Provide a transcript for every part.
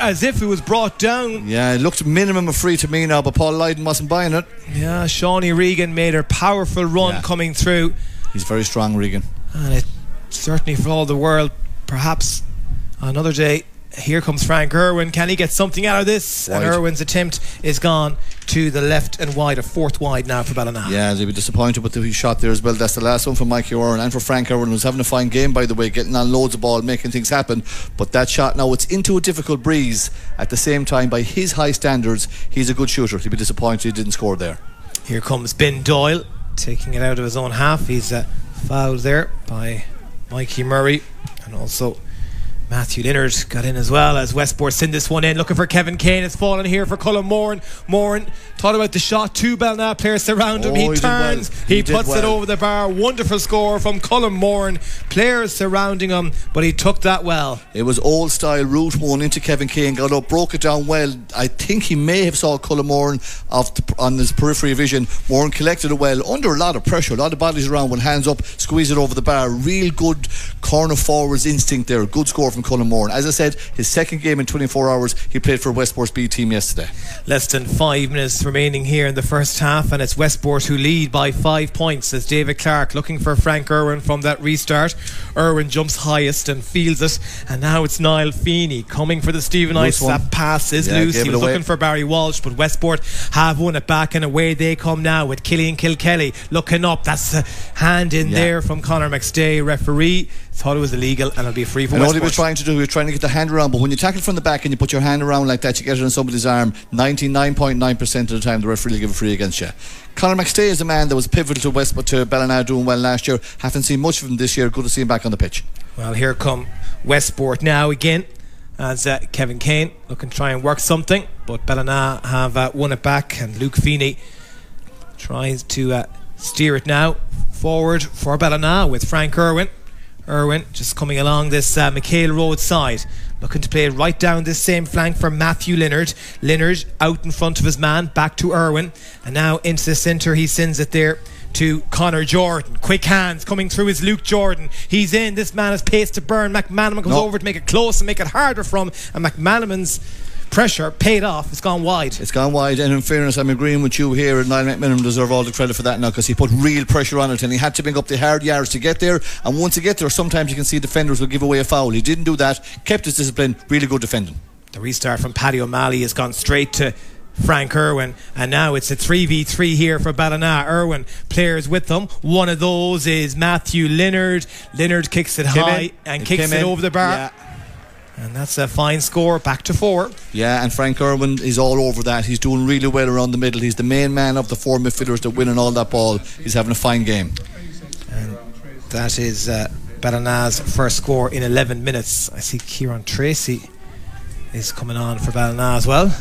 as if it was brought down. Yeah, it looked minimum of free to me now, but Paul Lydon wasn't buying it. Yeah, Shawnee Regan made a powerful run coming through. He's very strong, Regan. And it certainly, for all the world, perhaps another day. Here comes Frank Irwin. Can he get something out of this? Wide. And Irwin's attempt is gone to the left and wide, a fourth wide now for Ballina. Yeah, they'll be disappointed with the shot there as well. That's the last one for Mikey Irwin and for Frank Irwin, who's having a fine game, by the way, getting on loads of ball, making things happen. But that shot now, it's into a difficult breeze. At the same time, by his high standards, he's a good shooter. He'll be disappointed he didn't score there. Here comes Ben Doyle, taking it out of his own half. He's fouled there by Mikey Murray, and also Matthew Leonard got in as well as Westport send this one in, looking for Kevin Kane. It's fallen here for Colin Moran. Moran thought about the shot. Two Ballina players surround him. He turns, he puts it over the bar. Wonderful score from Colin Moran. Players surrounding him, but he took that well. It was old style route one into Kevin Kane, got up, broke it down well. I think he may have saw Colin Moran on his periphery vision. Moran collected it well under a lot of pressure, a lot of bodies around, went hands up, squeeze it over the bar. Real good corner forwards instinct there. Good score from Colin Moran. As I said, his second game in 24 hours. He played for Westport's B team yesterday. Less than 5 minutes remaining here in the first half, and it's Westport who lead by 5 points as David Clark looking for Frank Irwin from that restart. Irwin jumps highest and feels it, and now it's Niall Feeney coming for the Stephen Ice. That pass is loose. He was looking for Barry Walsh, but Westport have won it back, and away they come now with Killian Kilkelly looking up. That's a hand in there from Conor McStay. Referee thought it was illegal, and it'll be free for Westport. And all he was trying to do, he was trying to get the hand around, but when you tackle from the back and you put your hand around like that, you get it on somebody's arm, 99.9% of the time the referee will give a free against you. Conor McStay is a man that was pivotal to Westport, to Ballina doing well last year. Haven't seen much of him this year. Good to see him back on the pitch. Well, here come Westport now again as Kevin Kane looking to try and work something, but Ballina have won it back, and Luke Feeney tries to steer it now forward for Ballina with Frank Irwin. Irwin just coming along this McHale Road side, looking to play right down this same flank for Matthew Leonard. Leonard out in front of his man, back to Irwin, and now into the centre. He sends it there to Conor Jordan. Quick hands coming through is Luke Jordan. He's in. This man has pace to burn. McManaman comes over to make it close and make it harder from him, and McManaman's pressure paid off. It's gone wide. It's gone wide, and in fairness, I'm agreeing with you here. Niall McManaman deserve all the credit for that now, because he put real pressure on it, and he had to bring up the hard yards to get there. And once you get there, sometimes you can see defenders will give away a foul. He didn't do that. Kept his discipline. Really good defending. The restart from Paddy O'Malley has gone straight to Frank Irwin, and now it's a 3v3 here for Ballina. Irwin players with them. One of those is Matthew Leonard. Leonard kicks it high and kicks it over the bar. And that's a fine score, back to 4. Yeah, and Frank Irwin is all over that. He's doing really well around the middle. He's the main man of the 4 midfielders that win all that ball. He's having a fine game. And that is Ballina's first score in 11 minutes. I see Kieran Tracy is coming on for Ballina as well.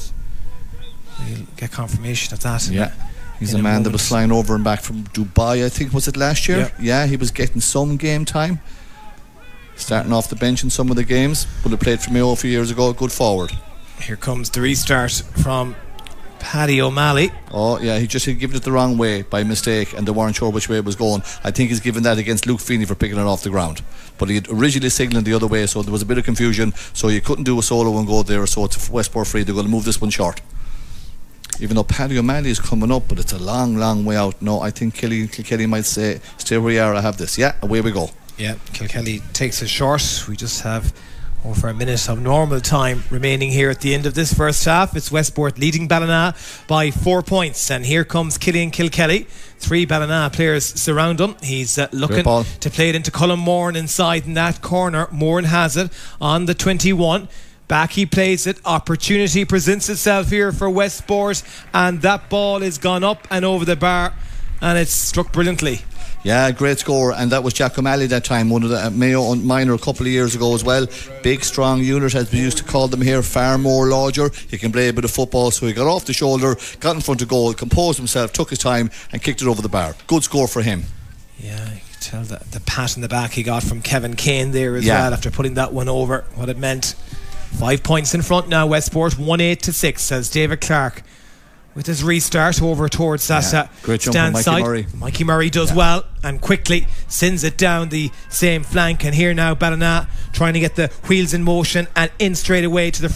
We'll get confirmation of that. Yeah, he's a man that was flying over and back from Dubai, I think, was it last year? Yeah, he was getting some game time, starting off the bench in some of the games, but he played for Mayo a few years ago. Good forward. Here comes the restart from Paddy O'Malley. Oh yeah, he just had given it the wrong way by mistake, and they weren't sure which way it was going. I think he's given that against Luke Feeney for picking it off the ground, but he had originally signalled the other way, so there was a bit of confusion, so you couldn't do a solo and go there, so it's Westport free. They're going to move this one short, even though Paddy O'Malley is coming up, but it's a long way out. No, I think Kilkelly might say, stay where you are, I have this. Yeah, away we go. Yeah, Kilkelly takes it short. We just have over a minute of normal time remaining here at the end of this first half. It's Westport leading Ballina by 4 points, and here comes Killian Kilkelly. 3 Ballina players surround him. He's looking to play it into Colin Moran inside in that corner. Moran has it on the 21. Back he plays it. Opportunity presents itself here for Westport, and that ball is gone up and over the bar, and it's struck brilliantly. Yeah, great score, and that was Jack O'Malley that time, one of the Mayo minor a couple of years ago as well. Big strong unit, as we used to call them here, far more larger. He can play a bit of football, so he got off the shoulder, got in front of goal, composed himself, took his time and kicked it over the bar. Good score for him. Yeah, you can tell the pat in the back he got from Kevin Kane there as well after putting that one over, what it meant. 5 points in front now, Westport 1-8-6, says David Clark with his restart over towards that great jump stand from Mikey side. Murray. Mikey Murray does well and quickly sends it down the same flank, and here now Ballina trying to get the wheels in motion and in straight away to the